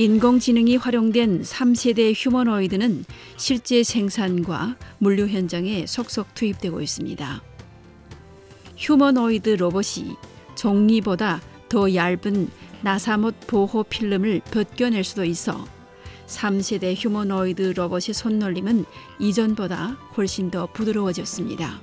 인공지능이 활용된 3세대 휴머노이드는 실제 생산과 물류 현장에 속속 투입되고 있습니다. 휴머노이드 로봇이 종이보다 더 얇은 나사못 보호 필름을 벗겨낼 수도 있어 3세대 휴머노이드 로봇의 손놀림은 이전보다 훨씬 더 부드러워졌습니다.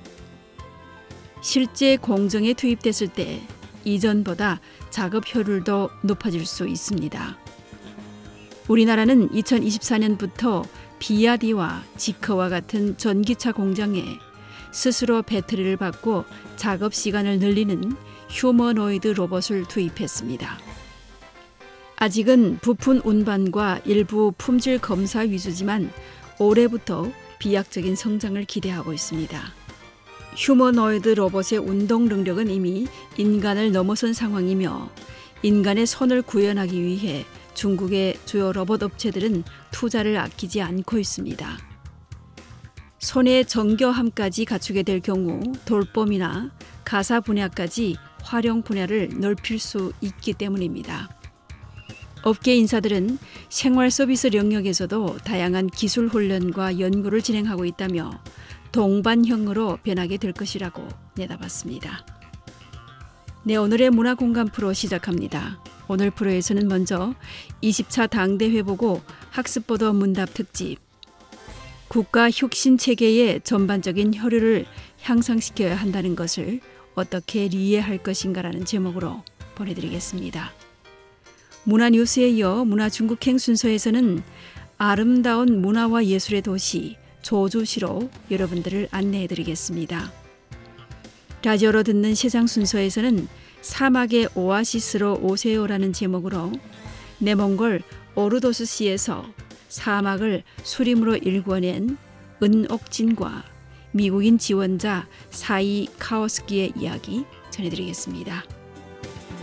실제 공정에 투입됐을 때 이전보다 작업 효율도 높아질 수 있습니다. 우리나라는 2024년부터 비아디와 지커와 같은 전기차 공장에 스스로 배터리를 받고 작업 시간을 늘리는 휴머노이드 로봇을 투입했습니다. 아직은 부품 운반과 일부 품질 검사 위주지만 올해부터 비약적인 성장을 기대하고 있습니다. 휴머노이드 로봇의 운동 능력은 이미 인간을 넘어선 상황이며 인간의 손을 구현하기 위해 중국의 주요 로봇 업체들은 투자를 아끼지 않고 있습니다. 손의 정교함까지 갖추게 될 경우 돌봄이나 가사 분야까지 활용 분야를 넓힐 수 있기 때문입니다. 업계 인사들은 생활 서비스 영역에서도 다양한 기술 훈련과 연구를 진행하고 있다며 동반형으로 변하게 될 것이라고 내다봤습니다. 네, 오늘의 문화공감 프로 시작합니다. 오늘 프로에서는 먼저 20차 당대회 보고 학습보도 문답 특집, 국가 혁신 체계의 전반적인 효율을 향상시켜야 한다는 것을 어떻게 이해할 것인가라는 제목으로 보내드리겠습니다. 문화뉴스에 이어 문화중국행 순서에서는 아름다운 문화와 예술의 도시 조주시로 여러분들을 안내해드리겠습니다. 라디오로 듣는 세상 순서에서는 사막의 오아시스로 오세요라는 제목으로 내몽골 오르도스시에서 사막을 수림으로 일궈낸 은옥진과 미국인 지원자 사이 카오스키의 이야기 전해드리겠습니다.